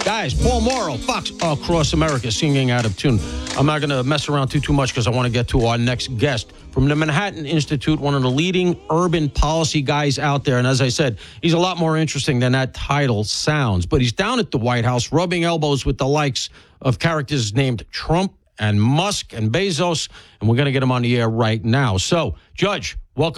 Guys, Paul Morrow, Fox Across America, singing out of tune. I'm not going to mess around too much because I want to get to our next guest from the Manhattan Institute, one of the leading urban policy guys out there. And as I said, he's a lot more interesting than that title sounds. But he's down at the White House rubbing elbows with the likes of characters named Trump and Musk and Bezos. And we're going to get him on the air right now. So, Judge, welcome.